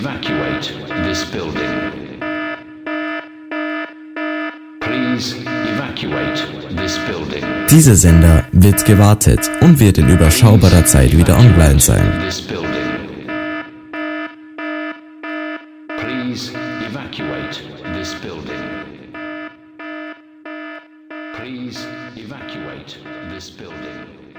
Evacuate this building. Please evacuate this building. Dieser Sender wird gewartet und wird in überschaubarer Zeit wieder online sein. This building. Please evacuate this building. Please evacuate this building.